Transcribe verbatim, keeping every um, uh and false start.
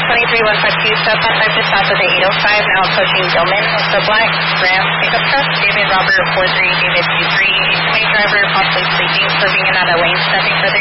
twenty-three one five two, stop on five just south of the eight oh five, now approaching Gilman. It's a black Ram pickup truck. David Robert four three, David two three. H M A driver possibly sleeping, serving and out of lane. Nothing further